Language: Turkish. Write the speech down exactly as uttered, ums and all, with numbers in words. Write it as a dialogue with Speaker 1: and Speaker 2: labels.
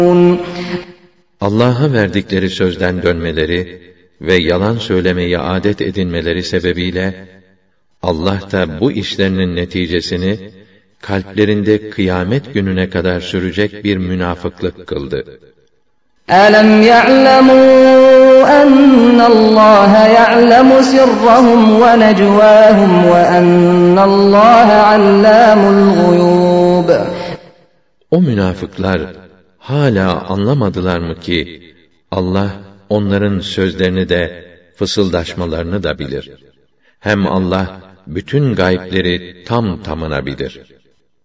Speaker 1: Allah'a verdikleri sözden dönmeleri ve yalan söylemeyi adet edinmeleri sebebiyle Allah da bu işlerinin neticesini kalplerinde kıyamet gününe kadar sürecek bir münafıklık kıldı.
Speaker 2: أَلَمْ يَعْلَمُوا أَنَّ اللّٰهَ يَعْلَمُ سِرَّهُمْ وَنَجْوَاهُمْ وَأَنَّ اللّٰهَ عَلَّامُ الْغُيُوبِ.
Speaker 1: O münafıklar hala anlamadılar mı ki Allah onların sözlerini de fısıldaşmalarını da bilir. Hem Allah bütün gaybleri tam tamına bilir.